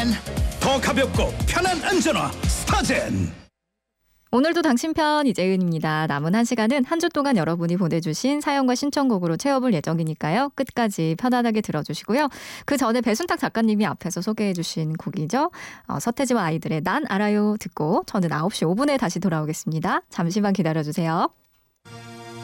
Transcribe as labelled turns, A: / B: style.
A: 더 가볍고 편한 안전화 스타젠.
B: 오늘도 당신 편 이재은입니다. 남은 1시간은 한 주 동안 여러분이 보내주신 사연과 신청곡으로 채워볼 예정이니까요. 끝까지 편안하게 들어주시고요. 그 전에 배순탁 작가님이 앞에서 소개해 주신 곡이죠. 서태지와 아이들의 난 알아요 듣고 저는 9시 5분에 다시 돌아오겠습니다. 잠시만 기다려주세요.